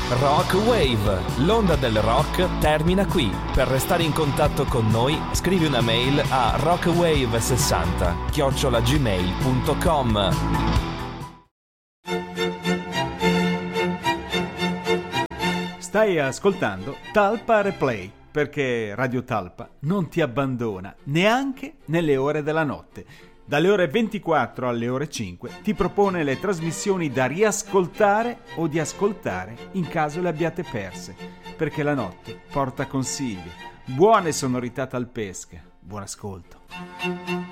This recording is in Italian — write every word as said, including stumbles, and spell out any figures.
Rock Wave, l'onda del rock termina qui. Per restare in contatto con noi, scrivi una mail a rockwave sessanta chiocciola gmail punto com. Stai ascoltando Talpa Replay, perché Radio Talpa non ti abbandona neanche nelle ore della notte. Dalle ore ventiquattro alle ore cinque ti propone le trasmissioni da riascoltare o di ascoltare in caso le abbiate perse, perché la notte porta consigli, buone sonorità talpesche. Buon ascolto.